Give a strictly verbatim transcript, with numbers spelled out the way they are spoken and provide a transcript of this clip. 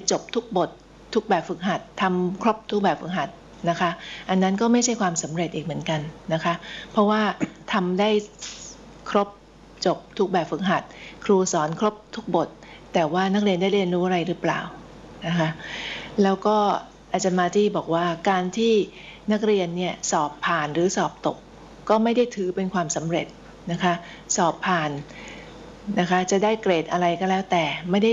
จบทุกบททุกแบบฝึกหัดทำครบทุกแบบฝึกหัดนะคะอันนั้นก็ไม่ใช่ความสำเร็จอีกเหมือนกันนะคะเพราะว่าทำได้ครบจบทุกแบบฝึกหัดครูสอนครบทุกบทแต่ว่านักเรียนได้เรียนรู้อะไรหรือเปล่านะคะแล้วก็อาจารย์มาที่บอกว่าการที่นักเรียนเนี่ยสอบผ่านหรือสอบตกก็ไม่ได้ถือเป็นความสำเร็จนะคะสอบผ่านนะคะจะได้เกรดอะไรก็แล้วแต่ไม่ได้